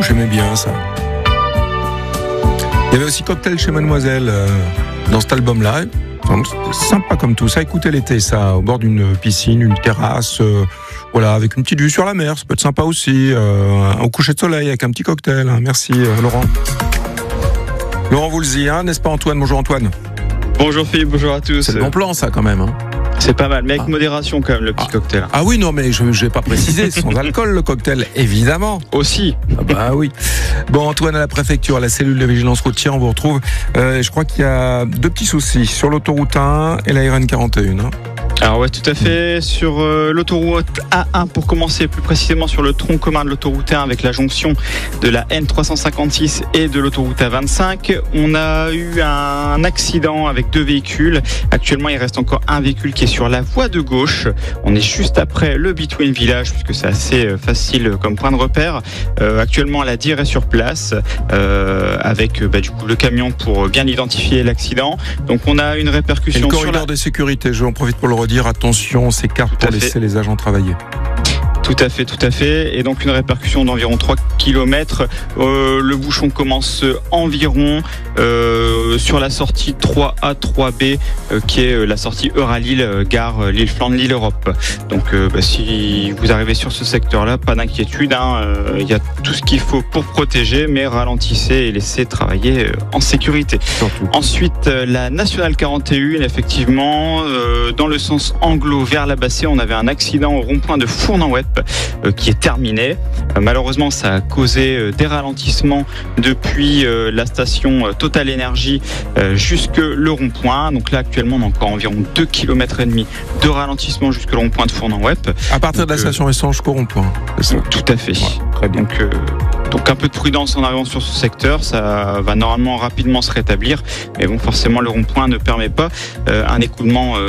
j'aimais bien ça. Il y avait aussi Cocktail chez Mademoiselle dans cet album-là. C'était sympa comme tout ça. Écoutez l'été, ça, au bord d'une piscine, une terrasse, voilà, avec une petite vue sur la mer, ça peut être sympa aussi. Au coucher de soleil avec un petit cocktail. Merci Laurent. Laurent Voulzy, n'est-ce pas Antoine? Bonjour Antoine. Bonjour Philippe, bonjour à tous. C'est le bon plan ça quand même. C'est pas mal, mais avec modération quand même le petit cocktail. Ah oui, non mais je n'ai pas précisé, sans alcool le cocktail, évidemment. Aussi. Ah bah oui. Bon Antoine, à la préfecture, à la cellule de vigilance routière, on vous retrouve. Je crois qu'il y a deux petits soucis sur l'autoroute A1 et la RN 41. Alors ouais, tout à fait. Sur l'autoroute A1, pour commencer plus précisément sur le tronc commun de l'autoroute A1 avec la jonction de la N356 et de l'autoroute A25, on a eu un accident avec deux véhicules. Actuellement, il reste encore un véhicule qui est sur la voie de gauche. On est juste après le Between Village, puisque c'est assez facile comme point de repère. Actuellement, la DIR est sur place avec du coup le camion pour bien identifier l'accident. Donc on a une répercussion et le sur corridor de sécurité, je en profite pour le redire, attention, on s'écarte pour laisser les agents travailler. Tout à fait. Et donc une répercussion d'environ 3 km. Le bouchon commence environ sur la sortie 3A, 3B, qui est la sortie Euralille, gare Lille-Flandre, Lille-Europe. Donc si vous arrivez sur ce secteur-là, pas d'inquiétude. Il y a tout ce qu'il faut pour protéger, mais ralentissez et laissez travailler en sécurité. Surtout. Ensuite, la Nationale 41, effectivement, dans le sens anglo vers la Bassée, on avait un accident au rond-point de Fournan-Wep qui est terminé. Malheureusement, ça a causé des ralentissements depuis la station Total Énergie jusque le rond-point. Donc là, actuellement, on a encore environ 2,5 km de ralentissement jusque le rond-point de Fournan-Wep. À partir de la station essence jusqu'au rond-point. Tout à fait. Ouais, très bien. Donc un peu de prudence en arrivant sur ce secteur, ça va normalement rapidement se rétablir. Mais bon, forcément, le rond-point ne permet pas un écoulement